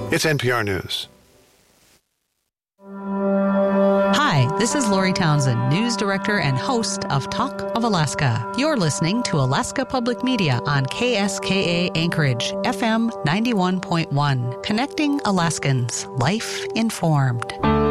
It's NPR News. Hi, this is Lori Townsend, news director and host of Talk of Alaska. You're listening to Alaska Public Media on KSKA Anchorage, FM 91.1, connecting Alaskans, life informed.